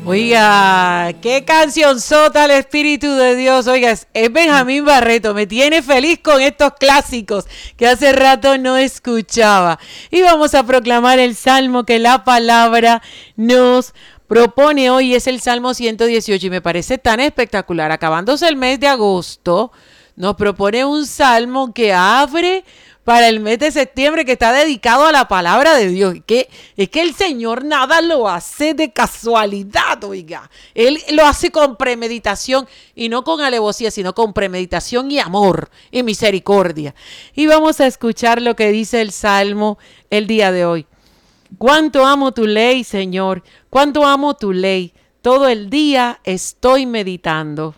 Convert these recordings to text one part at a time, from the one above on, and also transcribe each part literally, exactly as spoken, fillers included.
Oiga, qué canción sota el Espíritu de Dios. Oiga, es Benjamín Barreto. Me tiene feliz con estos clásicos que hace rato no escuchaba. Y vamos a proclamar el salmo que la palabra nos propone hoy. Es el Salmo ciento dieciocho y me parece tan espectacular. Acabándose el mes de agosto, nos propone un salmo que abre para el mes de septiembre, que está dedicado a la palabra de Dios. Que es que el Señor nada lo hace de casualidad, oiga. Él lo hace con premeditación y no con alevosía, sino con premeditación y amor y misericordia. Y vamos a escuchar lo que dice el Salmo el día de hoy. Cuánto amo tu ley, Señor, cuánto amo tu ley. Todo el día estoy meditando.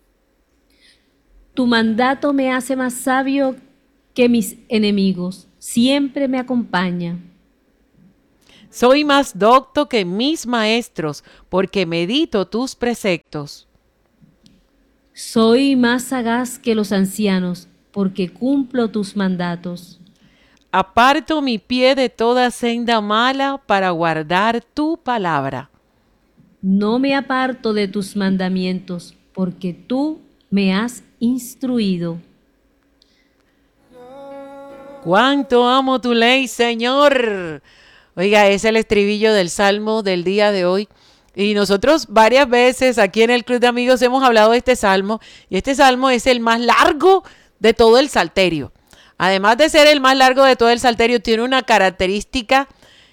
Tu mandato me hace más sabio que mis enemigos, siempre me acompaña. Soy más docto que mis maestros, porque medito tus preceptos. Soy más sagaz que los ancianos, porque cumplo tus mandatos. Aparto mi pie de toda senda mala para guardar tu palabra. No me aparto de tus mandamientos, porque tú me has instruido. Cuánto amo tu ley, Señor. Oiga, es el estribillo del salmo del día de hoy. Y nosotros varias veces aquí en el Club de Amigos hemos hablado de este salmo. Y este salmo es el más largo de todo el Salterio. Además de ser el más largo de todo el Salterio, tiene una característica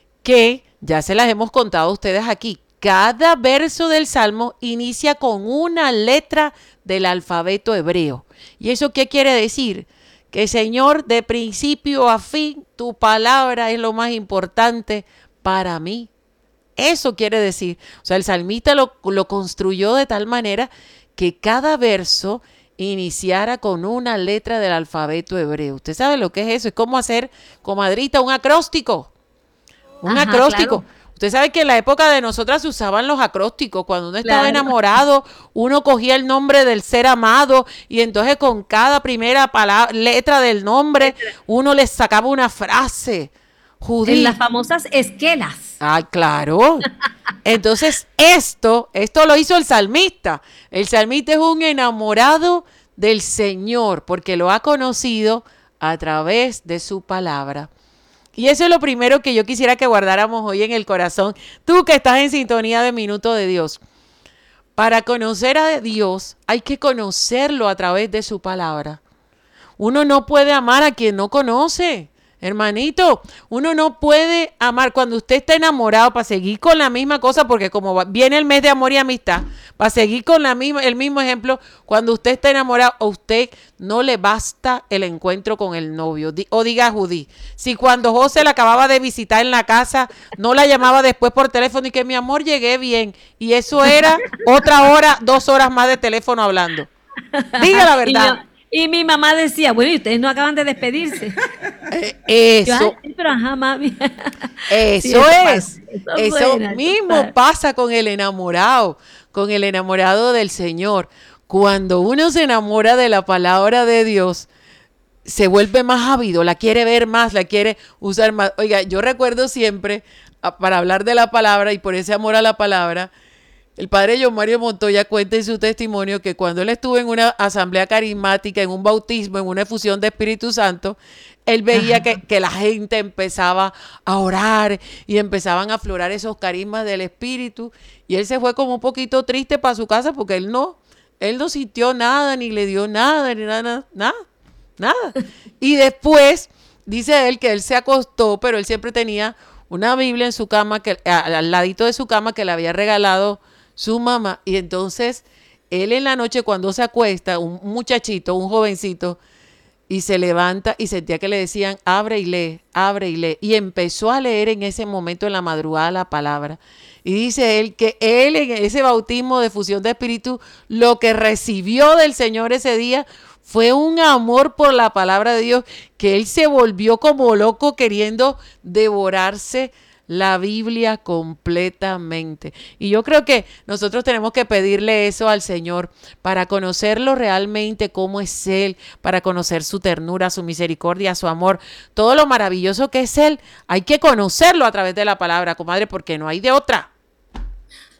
que ya se las hemos contado a ustedes aquí. Cada verso del salmo inicia con una letra del alfabeto hebreo. ¿Y eso qué quiere decir? Que, Señor, de principio a fin, tu palabra es lo más importante para mí. Eso quiere decir. O sea, el salmista lo, lo construyó de tal manera que cada verso iniciara con una letra del alfabeto hebreo. ¿Usted sabe lo que es eso? Es como hacer, comadrita, un acróstico. Un Ajá, acróstico. claro. Usted sabe que en la época de nosotras se usaban los acrósticos. Cuando uno estaba Claro. enamorado, uno cogía el nombre del ser amado y entonces con cada primera palabra, letra del nombre, uno le sacaba una frase. En Judí. las famosas esquelas. Ay, claro. Entonces esto, esto lo hizo el salmista. El salmista es un enamorado del Señor porque lo ha conocido a través de su palabra. Y eso es lo primero que yo quisiera que guardáramos hoy en el corazón. Tú que estás en sintonía de Minuto de Dios. Para conocer a Dios hay que conocerlo a través de su palabra. Uno no puede amar a quien no conoce. Hermanito, uno no puede amar cuando usted está enamorado para seguir con la misma cosa, porque como va, viene el mes de amor y amistad, para seguir con la misma, el mismo ejemplo, cuando usted está enamorado, a usted no le basta el encuentro con el novio. Di, o diga Judí, si cuando José la acababa de visitar en la casa, no la llamaba después por teléfono y que mi amor llegué bien, y eso era otra hora, dos horas más de teléfono hablando. Diga la verdad. Y mi mamá decía, bueno, y ustedes no acaban de despedirse. Eh, Yo, eso, "Ay, pero ajá, mami". eso Sí, eso es, pasa, eso eso suena, eso mismo pasa. pasa con el enamorado, con el enamorado del Señor. Cuando uno se enamora de la palabra de Dios, se vuelve más ávido, la quiere ver más, la quiere usar más. Oiga, yo recuerdo siempre, a- para hablar de la palabra y por ese amor a la palabra, el padre John Mario Montoya cuenta en su testimonio que cuando él estuvo en una asamblea carismática, en un bautismo, en una efusión de Espíritu Santo, él veía que, que la gente empezaba a orar y empezaban a aflorar esos carismas del Espíritu, y él se fue como un poquito triste para su casa porque él no, él no sintió nada, ni le dio nada, ni nada, nada, nada. Y después dice él que él se acostó, pero él siempre tenía una Biblia en su cama, que al al ladito de su cama, que le había regalado su mamá. Y entonces él en la noche, cuando se acuesta, un muchachito, un jovencito, y se levanta y sentía que le decían, abre y lee, abre y lee. Y empezó a leer en ese momento, en la madrugada, la palabra. Y dice él que él en ese bautismo de fusión de espíritu, lo que recibió del Señor ese día fue un amor por la palabra de Dios, que él se volvió como loco queriendo devorarse la Biblia completamente. Y yo creo que nosotros tenemos que pedirle eso al Señor para conocerlo realmente, cómo es Él, para conocer su ternura, su misericordia, su amor, todo lo maravilloso que es Él. Hay que conocerlo a través de la palabra, comadre, porque no hay de otra.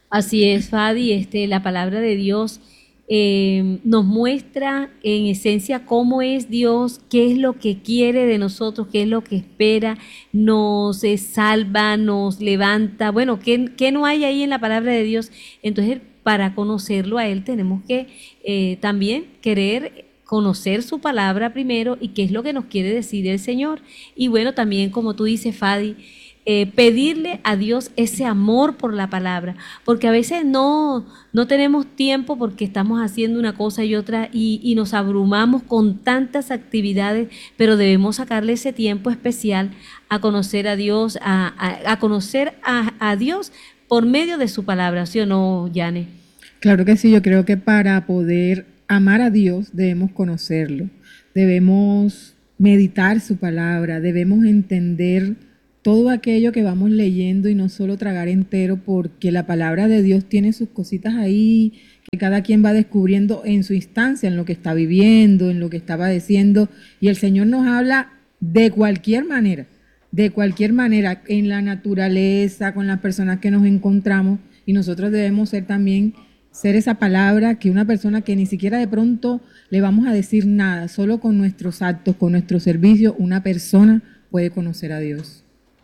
Así es, Fadi, este, la palabra de Dios eh, nos muestra en esencia cómo es Dios, qué es lo que quiere de nosotros, qué es lo que espera, nos eh, salva, nos levanta. Bueno, ¿qué, qué no hay ahí en la palabra de Dios? Entonces, para conocerlo a Él tenemos que eh, también querer conocer su palabra primero y qué es lo que nos quiere decir el Señor. Y bueno, también como tú dices, Fadi, eh, pedirle a Dios ese amor por la palabra, porque a veces no, no tenemos tiempo porque estamos haciendo una cosa y otra y, y nos abrumamos con tantas actividades, pero debemos sacarle ese tiempo especial a conocer a Dios, a, a, a conocer a, a Dios por medio de su palabra, ¿sí o no, Yane? Claro que sí, yo creo que para poder amar a Dios debemos conocerlo, debemos meditar su palabra, debemos entender todo aquello que vamos leyendo y no solo tragar entero, porque la palabra de Dios tiene sus cositas ahí que cada quien va descubriendo en su instancia, en lo que está viviendo, en lo que está padeciendo, y el Señor nos habla de cualquier manera, de cualquier manera, en la naturaleza, con las personas que nos encontramos, y nosotros debemos ser también, ser esa palabra que una persona que ni siquiera de pronto le vamos a decir nada, solo con nuestros actos, con nuestro servicio, una persona puede conocer a Dios.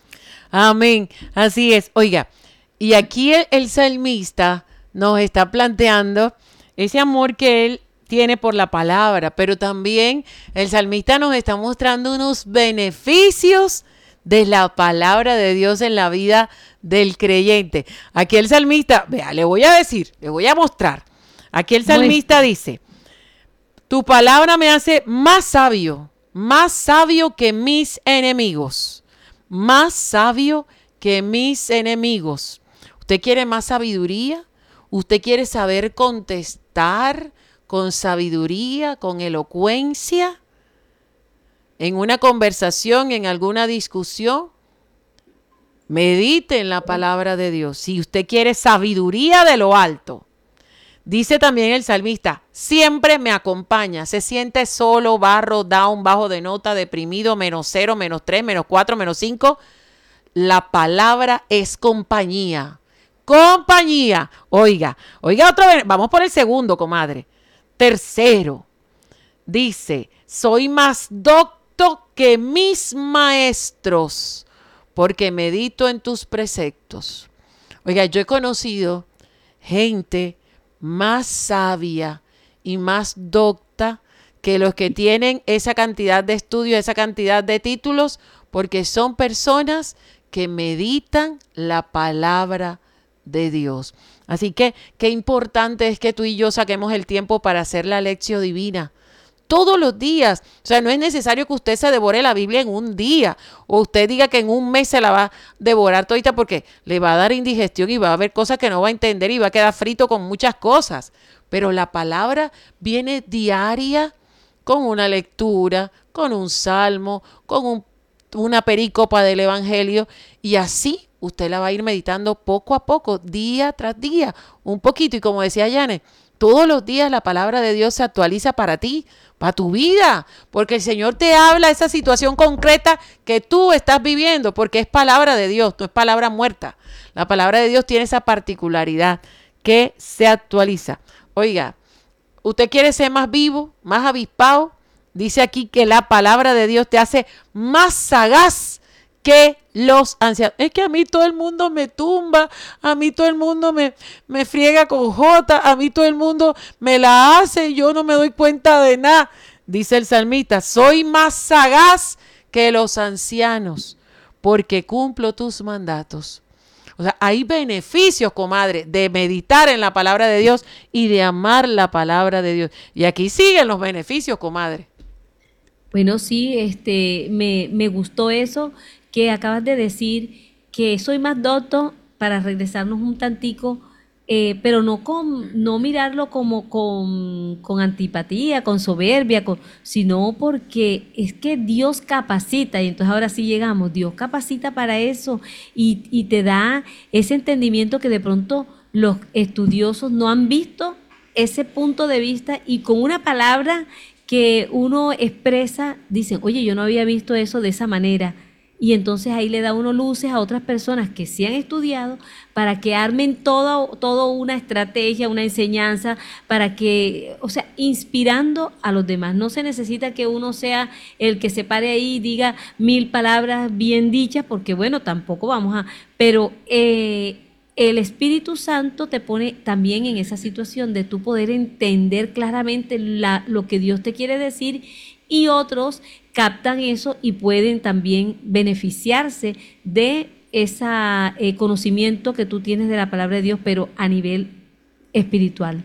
Amén, así es. Oiga, y aquí el, el salmista nos está planteando ese amor que él tiene por la palabra, pero también el salmista nos está mostrando unos beneficios de la palabra de Dios en la vida del creyente. Aquí el salmista, vea, le voy a decir, le voy a mostrar. Aquí el salmista dice, tu palabra me hace más sabio, más sabio que mis enemigos. Más sabio que mis enemigos. ¿Usted quiere más sabiduría? ¿Usted quiere saber contestar con sabiduría, con elocuencia? En una conversación, en alguna discusión, medite en la palabra de Dios. Si usted quiere sabiduría de lo alto, dice también el salmista, siempre me acompaña. Se siente solo, barro, down, bajo de nota, deprimido, menos cero, menos tres, menos cuatro, menos cinco. La palabra es compañía. Compañía. Oiga, oiga otra vez. Vamos por el segundo, comadre. Tercero, dice, soy más docto que mis maestros, porque medito en tus preceptos. Oiga, yo he conocido gente más sabia y más docta que los que tienen esa cantidad de estudios, esa cantidad de títulos, porque son personas que meditan la palabra de Dios. Así que qué importante es que tú y yo saquemos el tiempo para hacer la lección divina todos los días. O sea, no es necesario que usted se devore la Biblia en un día o usted diga que en un mes se la va a devorar todita porque le va a dar indigestión y va a haber cosas que no va a entender y va a quedar frito con muchas cosas. Pero la palabra viene diaria con una lectura, con un salmo, con un, una perícopa del Evangelio y así usted la va a ir meditando poco a poco, día tras día, un poquito. Y como decía Yane, todos los días la palabra de Dios se actualiza para ti, para tu vida, porque el Señor te habla esa situación concreta que tú estás viviendo, porque es palabra de Dios, no es palabra muerta. La palabra de Dios tiene esa particularidad que se actualiza. Oiga, ¿usted quiere ser más vivo, más avispado? Dice aquí que la palabra de Dios te hace más sagaz que los ancianos. Es que a mí todo el mundo me tumba, a mí todo el mundo me, me friega con J, a mí todo el mundo me la hace y yo no me doy cuenta de nada. Dice el salmista, soy más sagaz que los ancianos porque cumplo tus mandatos. O sea, hay beneficios, comadre, de meditar en la palabra de Dios y de amar la palabra de Dios. Y aquí siguen los beneficios, comadre. Bueno, sí, este, me, me gustó eso que acabas de decir, que soy más docto para regresarnos un tantico, eh, pero no con, no mirarlo como con, con antipatía, con soberbia, con, sino porque es que Dios capacita, y entonces ahora sí llegamos, Dios capacita para eso y, y te da ese entendimiento que de pronto los estudiosos no han visto ese punto de vista y con una palabra que uno expresa, dicen, oye, yo no había visto eso de esa manera. y entonces ahí le da uno luces a otras personas que sí han estudiado para que armen toda, toda una estrategia, una enseñanza, para que, o sea, inspirando a los demás. No se necesita que uno sea el que se pare ahí y diga mil palabras bien dichas, porque bueno, tampoco vamos a, pero eh, el Espíritu Santo te pone también en esa situación de tú poder entender claramente la, lo que Dios te quiere decir, y otros captan eso y pueden también beneficiarse de ese eh, conocimiento que tú tienes de la palabra de Dios, pero a nivel espiritual.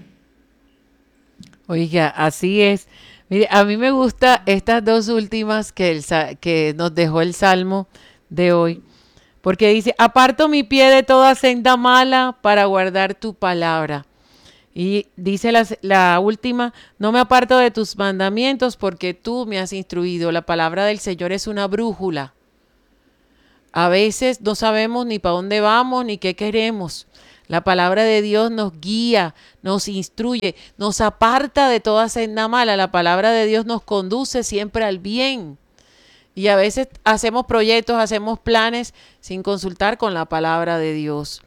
Oiga, así es. Mire, a mí me gustan estas dos últimas que, el, que nos dejó el Salmo de hoy, porque dice, aparto mi pie de toda senda mala para guardar tu palabra. Y dice la, la última, no me aparto de tus mandamientos porque tú me has instruido. La palabra del Señor es una brújula. A veces no sabemos ni para dónde vamos ni qué queremos. La palabra de Dios nos guía, nos instruye, nos aparta de toda senda mala. La palabra de Dios nos conduce siempre al bien. Y a veces hacemos proyectos, hacemos planes sin consultar con la palabra de Dios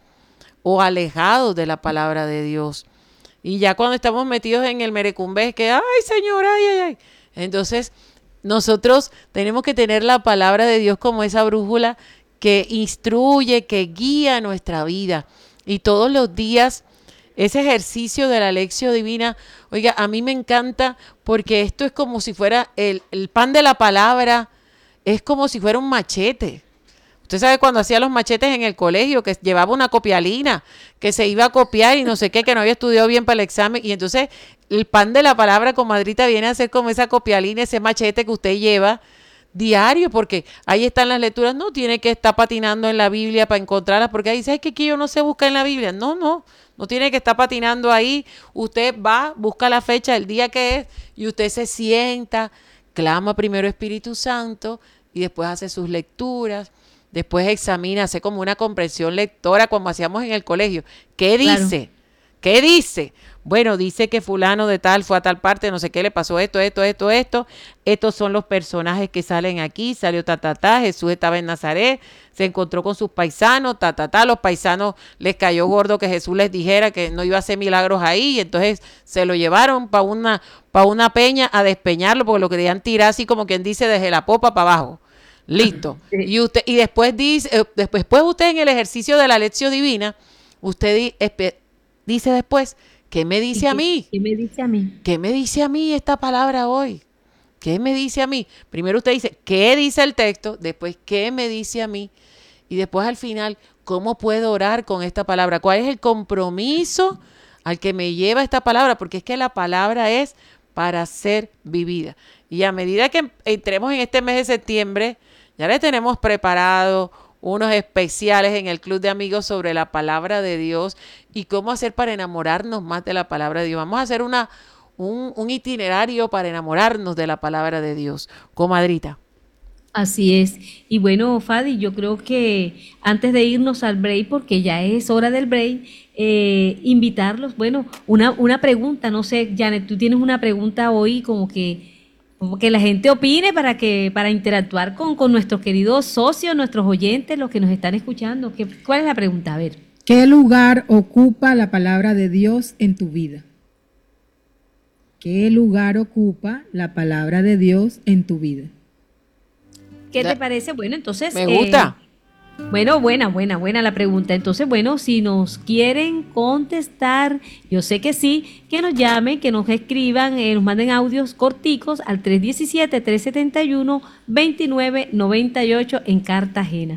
o alejados de la palabra de Dios. Y ya cuando estamos metidos en el merecumbé, que, ay, Señor, ay, ay, ay. Entonces, nosotros tenemos que tener la palabra de Dios como esa brújula que instruye, que guía nuestra vida. Y todos los días, ese ejercicio de la lección divina, oiga, a mí me encanta porque esto es como si fuera el, el pan de la palabra, es como si fuera un machete. Usted sabe cuando hacía los machetes en el colegio, que llevaba una copialina, que se iba a copiar y no sé qué, que no había estudiado bien para el examen. Y entonces el pan de la palabra, comadrita, viene a ser como esa copialina, ese machete que usted lleva diario, porque ahí están las lecturas. No tiene que estar patinando en la Biblia para encontrarlas, porque ahí dice, es que aquí yo no sé buscar en la Biblia. No, no, no tiene que estar patinando ahí. Usted va, busca la fecha, el día que es, y usted se sienta, clama primero Espíritu Santo y después hace sus lecturas. Después examina, hace como una comprensión lectora como hacíamos en el colegio. ¿Qué dice? Claro. ¿Qué dice? Bueno, dice que fulano de tal fue a tal parte, no sé qué, le pasó esto, esto, esto, esto. Estos son los personajes que salen aquí. Salió ta, ta, ta. Jesús estaba en Nazaret, se encontró con sus paisanos, ta, ta, ta. Los paisanos les cayó gordo que Jesús les dijera que no iba a hacer milagros ahí. Y entonces se lo llevaron para una, para una peña a despeñarlo porque lo querían tirar así como quien dice desde la popa para abajo. Listo. Sí. Y usted y después dice, eh, después, después usted en el ejercicio de la lección divina, usted di, espe, dice después, ¿qué me dice a mí? ¿Qué me dice a mí? ¿Qué me dice a mí esta palabra hoy? ¿Qué me dice a mí? Primero usted dice, ¿qué dice el texto? Después, ¿qué me dice a mí? Y después al final, ¿cómo puedo orar con esta palabra? ¿Cuál es el compromiso al que me lleva esta palabra? Porque es que la palabra es para ser vivida. Y a medida que entremos en este mes de septiembre, ya le tenemos preparado unos especiales en el Club de Amigos sobre la palabra de Dios y cómo hacer para enamorarnos más de la palabra de Dios. Vamos a hacer una, un, un itinerario para enamorarnos de la palabra de Dios. Comadrita. Así es. Y bueno, Fadi, yo creo que antes de irnos al break, porque ya es hora del break, eh, invitarlos, bueno, una, una pregunta, no sé, Janet, tú tienes una pregunta hoy como que... como que la gente opine para que para interactuar con, con nuestros queridos socios, nuestros oyentes, los que nos están escuchando. ¿Qué, ¿Cuál es la pregunta? A ver. ¿Qué lugar ocupa la palabra de Dios en tu vida? ¿Qué lugar ocupa la palabra de Dios en tu vida? ¿Qué te parece? Bueno, entonces... Me gusta. Eh, bueno, buena, buena, buena la pregunta. Entonces, bueno, si nos quieren contestar, yo sé que sí, que nos llamen, que nos escriban, eh, nos manden audios corticos al tres uno siete, tres siete uno, dos nueve nueve ocho en Cartagena.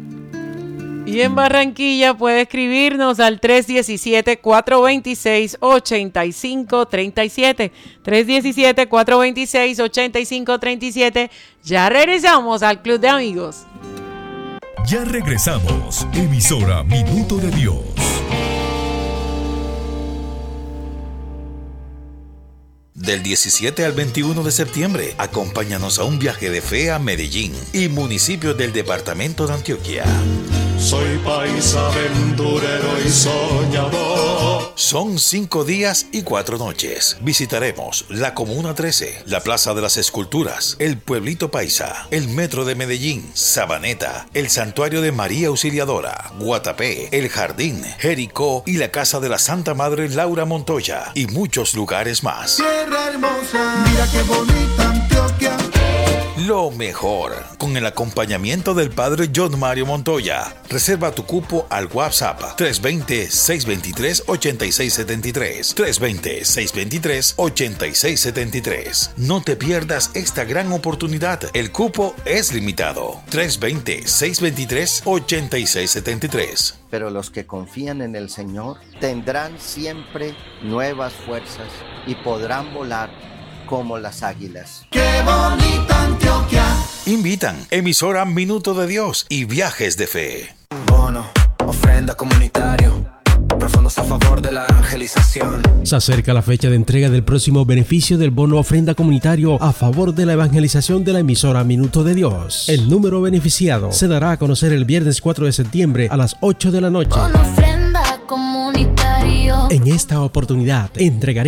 Y en Barranquilla puede escribirnos al tres uno siete, cuatro dos seis, ocho cinco tres siete. tres uno siete, cuatro dos seis, ocho cinco tres siete. Ya regresamos al Club de Amigos. Ya regresamos. Emisora Minuto de Dios. Del diecisiete al veintiuno de septiembre, acompáñanos a un viaje de fe a Medellín y municipios del departamento de Antioquia. Soy paisa aventurero y soñador. Son cinco días y cuatro noches. Visitaremos la Comuna trece, la Plaza de las Esculturas, el Pueblito Paisa, el Metro de Medellín, Sabaneta, el Santuario de María Auxiliadora, Guatapé, el Jardín, Jericó y la Casa de la Santa Madre Laura Montoya y muchos lugares más. Tierra hermosa, mira qué bonita Antioquia. Lo mejor, con el acompañamiento del Padre John Mario Montoya. Reserva tu cupo al WhatsApp tres dos cero, seis dos tres, ocho seis siete tres, tres dos cero, seis dos tres, ocho seis siete tres. No te pierdas esta gran oportunidad. El cupo es limitado. tres dos cero, seis dos tres, ocho seis siete tres. Pero los que confían en el Señor tendrán siempre nuevas fuerzas y podrán volar como las águilas. ¡Qué bonita Antioquia! Invitan emisora Minuto de Dios y Viajes de Fe. Bono, ofrenda comunitario, profundos a favor de la evangelización. Se acerca la fecha de entrega del próximo beneficio del bono ofrenda comunitario a favor de la evangelización de la emisora Minuto de Dios. El número beneficiado se dará a conocer el viernes cuatro de septiembre a las ocho de la noche. Bono ofrenda comunitario. En esta oportunidad entregaré